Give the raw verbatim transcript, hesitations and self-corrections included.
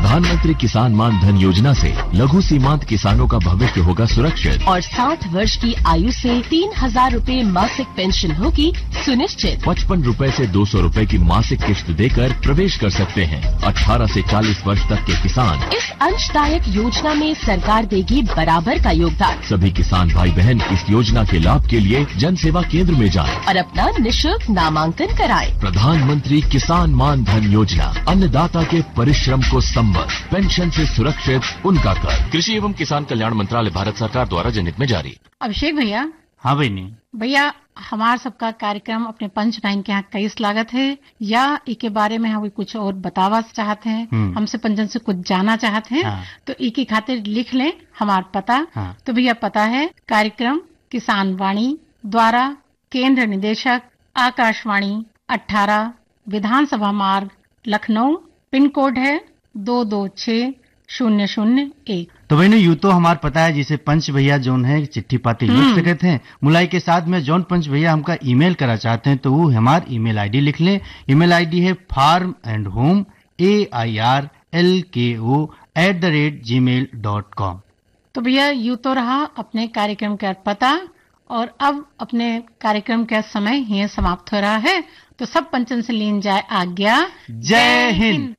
प्रधानमंत्री किसान मान धन योजना से लघु सीमांत किसानों का भविष्य होगा सुरक्षित और साठ वर्ष की आयु से तीन हजार रूपए मासिक पेंशन होगी सुनिश्चित। पचपन रूपए से दो सौ रूपए की मासिक किश्त देकर प्रवेश कर सकते हैं। अठारह से चालीस वर्ष तक के किसान इस अंशदायक योजना में सरकार देगी बराबर का योगदान। सभी किसान भाई बहन इस योजना के लाभ के लिए जन सेवा केंद्र में जाएं और अपना निशुल्क नामांकन कराएं। प्रधानमंत्री किसान मान धन योजना, अन्नदाता के परिश्रम को संबल, पेंशन से सुरक्षित उनका कर। कृषि एवं किसान कल्याण मंत्रालय, भारत सरकार द्वारा जनहित में जारी। अभिषेक भैया। हाँ बहनी। भैया हमार सबका कार्यक्रम अपने पंच बहन के यहाँ कई स्वागत है या इके बारे में हम कुछ और बतावा चाहते हैं, हमसे पंचन से कुछ जाना चाहते हैं। हाँ। तो इके खातिर लिख लें हमार पता। हाँ। तो भैया पता है कार्यक्रम किसान वाणी द्वारा केंद्र निदेशक आकाशवाणी अठारह विधानसभा मार्ग लखनऊ, पिन कोड है दो दो छह शून्य शून्य एक। तो बहनों यूँ तो हमार पता है जिसे पंच भैया जोन है चिट्ठी पाती लिख सकते हैं। मुलाई के साथ में जोन पंच भैया हमका ईमेल करा चाहते हैं तो वो हमार ईमेल आईडी लिख लें। ईमेल आईडी है form and home A I R L के ओ एट द रेट जी मेल डॉट कॉम। तो भैया यूँ तो रहा अपने कार्यक्रम का पता और अब अपने कार्यक्रम का समय यह समाप्त हो रहा है। तो सब पंचन से लीन जाए आज्ञा। जय हिंद।